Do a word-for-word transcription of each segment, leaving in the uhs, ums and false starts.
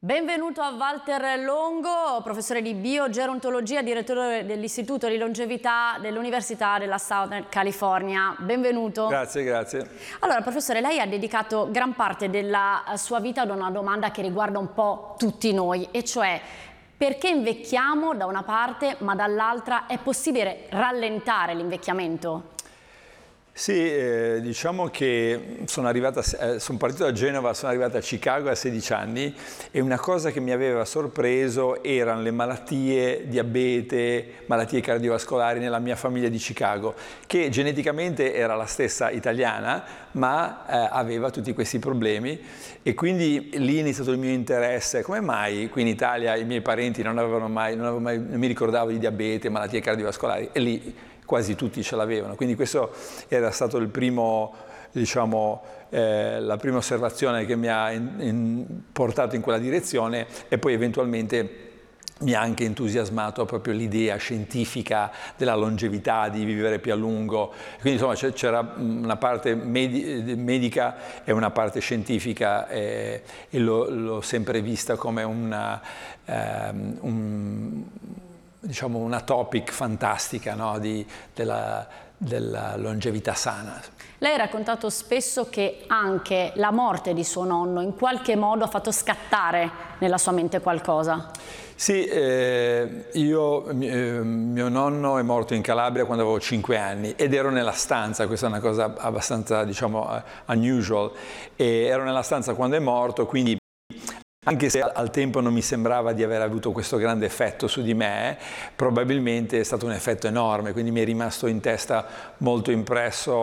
Benvenuto a Walter Longo, professore di biogerontologia, direttore dell'Istituto di Longevità dell'Università della Southern California. Benvenuto. Grazie, grazie. Allora, professore, lei ha dedicato gran parte della sua vita ad una domanda che riguarda un po' tutti noi, e cioè: perché invecchiamo da una parte, ma dall'altra è possibile rallentare l'invecchiamento? Sì, eh, diciamo che sono, arrivata, eh, sono partito da Genova, sono arrivato a Chicago a sedici anni e una cosa che mi aveva sorpreso erano le malattie, diabete, malattie cardiovascolari nella mia famiglia di Chicago, che geneticamente era la stessa italiana, ma eh, aveva tutti questi problemi, e quindi lì è iniziato il mio interesse. Come mai qui in Italia i miei parenti non avevano mai, non, avevo mai, non mi ricordavo di diabete, malattie cardiovascolari, e lì quasi tutti ce l'avevano, quindi questo era stato il primo, diciamo, eh, la prima osservazione che mi ha in, in, portato in quella direzione, e poi eventualmente mi ha anche entusiasmato proprio l'idea scientifica della longevità, di vivere più a lungo. Quindi insomma c'era una parte medi medica e una parte scientifica, eh, e l'ho sempre vista come una, um, un diciamo una topic fantastica, no? Di, della, della longevità sana. Lei ha raccontato spesso che anche la morte di suo nonno in qualche modo ha fatto scattare nella sua mente qualcosa. Sì, eh, io, eh, mio nonno è morto in Calabria quando avevo cinque anni ed ero nella stanza. Questa è una cosa abbastanza, diciamo, unusual, e ero nella stanza quando è morto, quindi anche se al tempo non mi sembrava di aver avuto questo grande effetto su di me, probabilmente è stato un effetto enorme, quindi mi è rimasto in testa molto impresso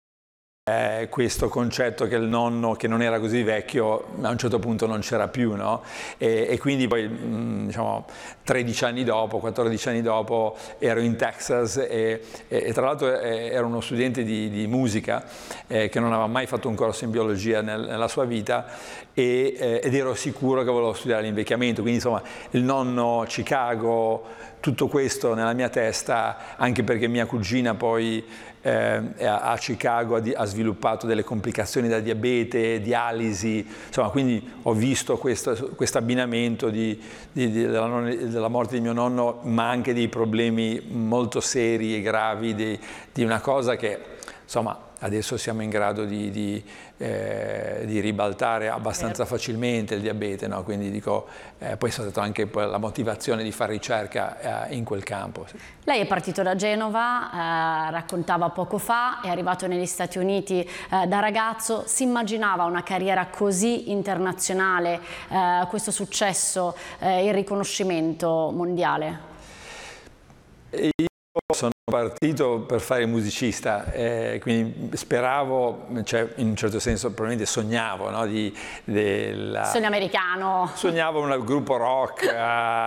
eh, questo concetto che il nonno, che non era così vecchio, a un certo punto non c'era più, no? E, e quindi poi, mh, diciamo, tredici anni dopo, quattordici anni dopo, ero in Texas e, e, e tra l'altro ero uno studente di, di musica eh, che non aveva mai fatto un corso in biologia nel, nella sua vita, e, eh, ed ero sicuro che volevo studiare l'invecchiamento. Quindi insomma il nonno, Chicago, tutto questo nella mia testa, anche perché mia cugina poi eh, a Chicago ha, ha sviluppato delle complicazioni da diabete, dialisi, insomma, quindi ho visto questo abbinamento di, di, di, della, della morte di mio nonno, ma anche dei problemi molto seri e gravi di, di una cosa che, insomma, adesso siamo in grado di, di, eh, di ribaltare abbastanza facilmente il diabete, no? Quindi dico, eh, poi è stata anche la motivazione di fare ricerca eh, in quel campo. Sì. Lei è partito da Genova, eh, raccontava poco fa, è arrivato negli Stati Uniti eh, da ragazzo. Si immaginava una carriera così internazionale, eh, questo successo, eh, il riconoscimento mondiale? E sono partito per fare musicista, eh, quindi speravo, cioè in un certo senso probabilmente sognavo, no? Di, della... Sogno americano. Sognavo un gruppo rock, uh,